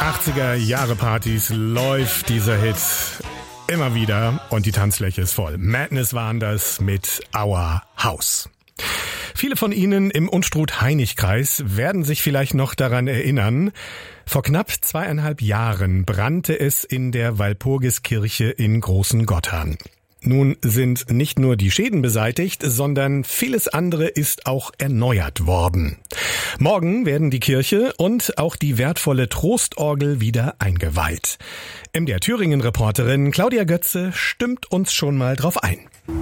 80er-Jahre-Partys läuft dieser Hit immer wieder und die Tanzfläche ist voll. Madness waren das mit Our House. Viele von Ihnen im Unstrut-Hainich-Kreis werden sich vielleicht noch daran erinnern. Vor knapp 2,5 Jahren brannte es in der Walpurgiskirche in Großen Gotthard. Nun sind nicht nur die Schäden beseitigt, sondern vieles andere ist auch erneuert worden. Morgen werden die Kirche und auch die wertvolle Trostorgel wieder eingeweiht. MDR Thüringen-Reporterin Claudia Götze stimmt uns schon mal drauf ein.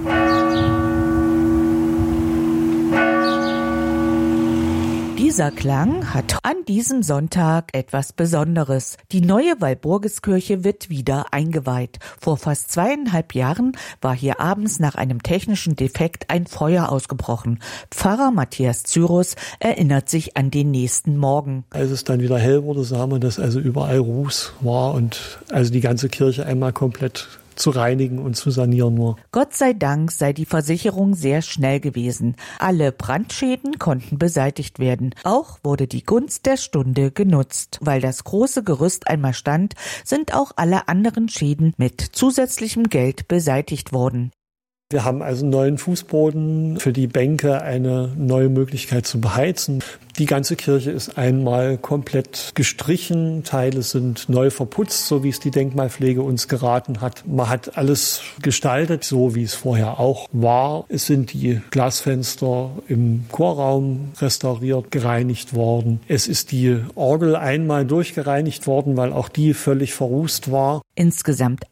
Dieser Klang hat an diesem Sonntag etwas Besonderes. Die neue Walpurgiskirche wird wieder eingeweiht. Vor fast 2,5 Jahren war hier abends nach einem technischen Defekt ein Feuer ausgebrochen. Pfarrer Matthias Zyrus erinnert sich an den nächsten Morgen. Als es dann wieder hell wurde, sah man, dass also überall Ruß war und also die ganze Kirche einmal komplett zu reinigen und zu sanieren war. Gott sei Dank sei die Versicherung sehr schnell gewesen. Alle Brandschäden konnten beseitigt werden. Auch wurde die Gunst der Stunde genutzt. Weil das große Gerüst einmal stand, sind auch alle anderen Schäden mit zusätzlichem Geld beseitigt worden. Wir haben also einen neuen Fußboden, für die Bänke eine neue Möglichkeit zu beheizen. Die ganze Kirche ist einmal komplett gestrichen, Teile sind neu verputzt, so wie es die Denkmalpflege uns geraten hat. Man hat alles gestaltet, so wie es vorher auch war. Es sind die Glasfenster im Chorraum restauriert, gereinigt worden. Es ist die Orgel einmal durchgereinigt worden, weil auch die völlig verrußt war. Insgesamt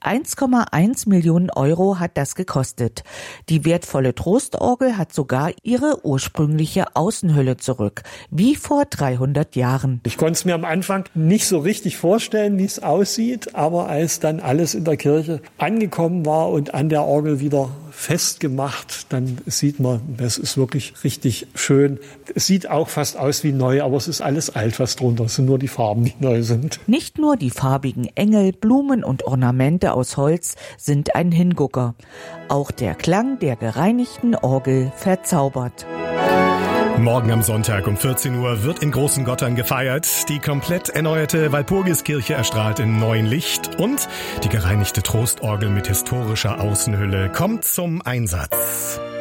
1,1 Millionen Euro hat das gekostet. Die wertvolle Trostorgel hat sogar ihre ursprüngliche Außenhülle zurück, wie vor 300 Jahren. Ich konnte es mir am Anfang nicht so richtig vorstellen, wie es aussieht, aber als dann alles in der Kirche angekommen war und an der Orgel wieder festgemacht, dann sieht man, das ist wirklich richtig schön. Es sieht auch fast aus wie neu, aber es ist alles alt, was drunter ist. Es sind nur die Farben, die neu sind. Nicht nur die farbigen Engel, Blumen und Ornamente aus Holz sind ein Hingucker. Auch der Klang der gereinigten Orgel verzaubert. Morgen am Sonntag um 14 Uhr wird in Großen Gotthard gefeiert. Die komplett erneuerte Walpurgiskirche erstrahlt in neuem Licht und die gereinigte Trostorgel mit historischer Außenhülle kommt zum Einsatz.